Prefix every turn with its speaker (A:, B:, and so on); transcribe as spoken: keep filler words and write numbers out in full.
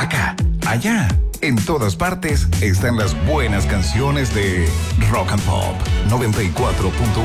A: acá, allá, en todas partes están las buenas canciones de Rock and Pop noventa y cuatro punto